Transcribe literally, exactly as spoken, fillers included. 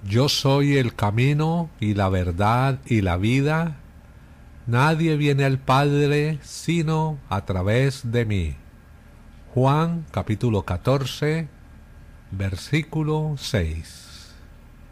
Yo soy el camino y la verdad y la vida. Nadie viene al Padre sino a través de mí. Juan capítulo catorce, versículo seis.